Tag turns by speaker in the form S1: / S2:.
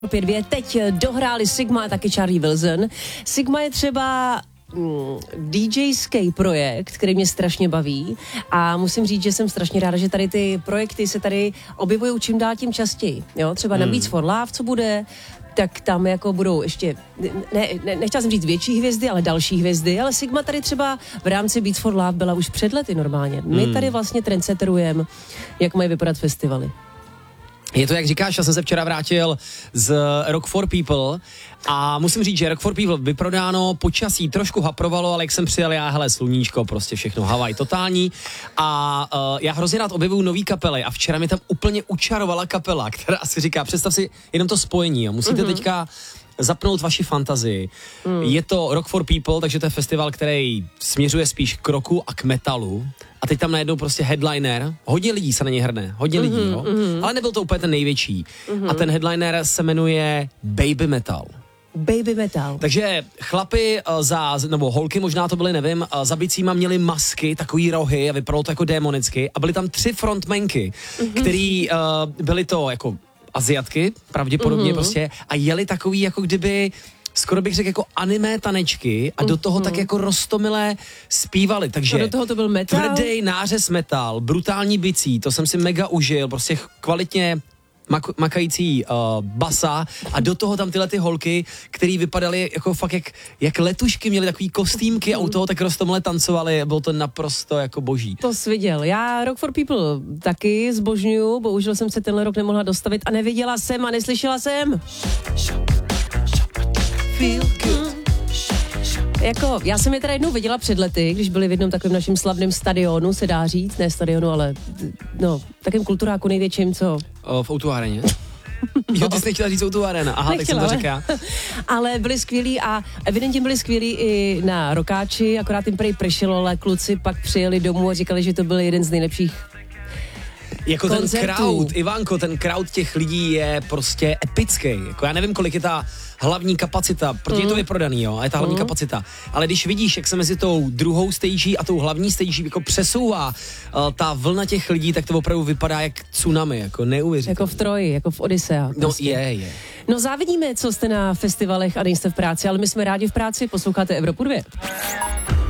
S1: 2. Teď dohráli Sigma a taky Charlie Wilson. Sigma je třeba DJský projekt, který mě strašně baví a musím říct, že jsem strašně ráda, že tady ty projekty se tady objevují čím dál tím častěji. Jo? Třeba na Beats for Love, co bude, tak tam jako budou ještě, nechtěla jsem říct větší hvězdy, ale další hvězdy, ale Sigma tady třeba v rámci Beats for Love byla už před lety normálně. My tady vlastně trendsetterujeme, jak mají vypadat festivaly.
S2: Je to, jak říkáš, já jsem se včera vrátil z Rock for People a musím říct, že Rock for People vyprodáno, počasí trošku haprovalo, ale jak jsem přijel já, hele, sluníčko, prostě všechno, Havaj totální a já hrozně rád objevuju nový kapely a včera mi tam úplně učarovala kapela, která si říká, představ si jenom to spojení, jo, musíte teďka zapnout vaši fantazii. Je to Rock for People, takže to je festival, který směřuje spíš k rocku a k metalu. A teď tam najednou prostě headliner, hodně lidí se na něj hrne, hodně lidí, jo? Ale nebyl to úplně ten největší. A ten headliner se jmenuje Baby Metal.
S1: Baby Metal.
S2: Takže chlapi nebo holky možná to byly, nevím, za bicíma měli masky, takový rohy a vypadalo to jako démonicky a byly tam 3 frontmenky, který byly to jako Aziatky, pravděpodobně prostě, a jeli takový, jako kdyby, skoro bych řekl, jako animé tanečky a do toho tak jako roztomilé zpívali, takže
S1: do toho to byl metal?
S2: Tvrdý nářez metal, brutální bicí, to jsem si mega užil, prostě kvalitně makající basa a do toho tam tyhle ty holky, který vypadaly jako fakt jak letušky, měly takový kostýmky a u toho tak roztomile tancovali, bylo to naprosto jako boží.
S1: To jsi viděl. Já Rock for People taky zbožňuju, bohužel jsem se tenhle rok nemohla dostavit a neviděla jsem a neslyšela jsem. Feel good. Jako, já jsem je teda jednou viděla před lety, když byli v jednom takovém našem slavném stadionu, se dá říct, ne stadionu, ale no, takém kulturáku největším, co?
S2: V O2 areně. Jo, ty jsi nechtěla říct O2 arena. Aha, nechtěla, tak jsem to řekla.
S1: Ale byli skvělí a evidentně byli skvělí i na rokáči, akorát jim prej pršelo, ale kluci pak přijeli domů a říkali, že to byl jeden z nejlepších
S2: jako
S1: koncertů.
S2: Ten crowd, Ivanko, ten crowd těch lidí je prostě epický. Jako já nevím, kolik je ta hlavní kapacita, protože je to vyprodaný, jo, a je ta hlavní kapacita. Ale když vidíš, jak se mezi tou druhou stage a tou hlavní stage jako přesouvá ta vlna těch lidí, tak to opravdu vypadá jak tsunami, jako neuvěřitelné.
S1: Jako v Troji, jako v Odyssea.
S2: No
S1: prostě.
S2: je.
S1: No závidíme, co jste na festivalech a nejste v práci, ale my jsme rádi v práci, posloucháte Evropu 2.